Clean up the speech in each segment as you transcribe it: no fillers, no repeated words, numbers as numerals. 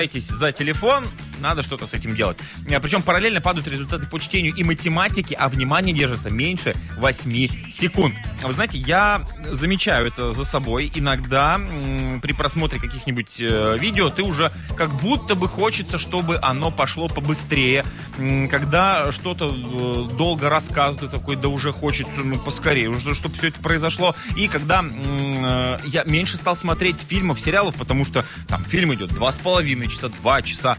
за телефон, надо что-то с этим делать. Причем параллельно падают результаты по чтению и математике, а внимание держится меньше 8 секунд. Вы знаете, я замечаю это за собой. Иногда при просмотре каких-нибудь видео ты уже как будто бы хочется, чтобы оно пошло побыстрее. Когда что-то долго рассказывают, ты такой, да уже хочется, поскорее, уже чтобы все это произошло. И когда я меньше стал смотреть фильмов, сериалов, потому что там фильм идет 2,5 часа, 2 часа,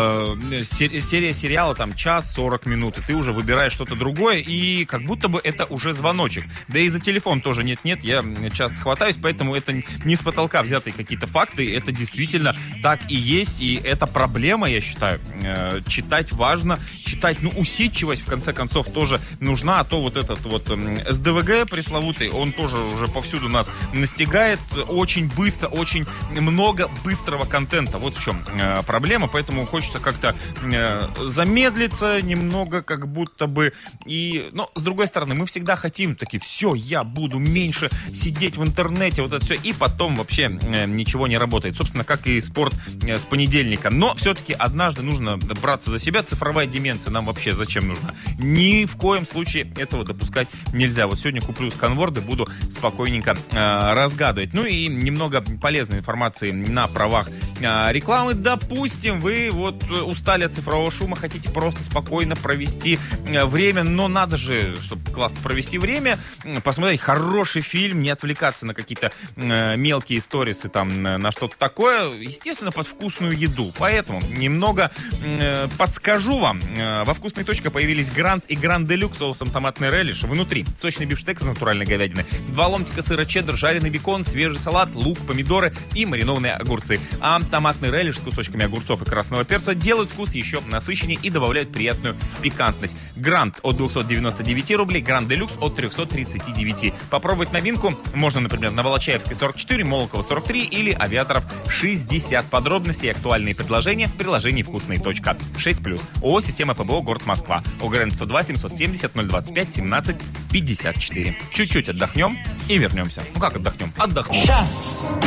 серия сериала там 1:40, и ты уже выбираешь что-то другое, и как будто бы это уже звоночек. Да и за телефон тоже нет-нет, я часто хватаюсь, поэтому это не с потолка взятые какие-то факты, это действительно так и есть, и это проблема, я считаю. Читать важно, читать, усидчивость, в конце концов, тоже нужна, а то вот этот вот СДВГ пресловутый, он тоже уже повсюду нас настигает, очень быстро, очень много быстрого контента, вот в чем проблема, поэтому хочется как-то замедлиться немного, как будто бы, но с другой стороны, мы всегда хотим такие, все, я буду меньше сидеть в интернете, вот это все, и потом вообще ничего не работает, собственно, как и спорт с понедельника, но все-таки однажды нужно браться за себя, цифровая деменция нам вообще зачем нужна? Ни в коем случае этого допускать нельзя. Вот сегодня куплю сканворды, буду спокойненько разгадывать. Ну и немного полезной информации на правах рекламы. Допустим, вы вот устали от цифрового шума, хотите просто спокойно провести время, но надо же, чтобы классно провести время, посмотреть хороший фильм, не отвлекаться на какие-то мелкие сторисы, там, на что-то такое, естественно, под вкусную еду. Поэтому немного подскажу вам. Во «Вкусной точке» появились Гранд и Гранд Делюкс с соусом томатный релиш. Внутри сочный бифштекс из натуральной говядины, 2 ломтика сыра чеддер, жареный бекон, свежий салат, лук, помидоры и маринованные огурцы. А томатный релиш с кусочками огурцов и красного перца делают вкус еще насыщеннее и добавляют приятную пикантность. Гранд от 299 рублей, Гранд Делюкс от 339. Попробовать новинку можно, например, на Волочаевской 44, Молокова 43 или Авиаторов 60. Подробности и актуальные предложения в приложении «Вкусная точка». 6+. ООО «Система ПБО. Город Москва». ОГРН 102 770 025 17 54. Чуть-чуть отдохнем и вернемся. Как отдохнем? Отдохнем. Сейчас.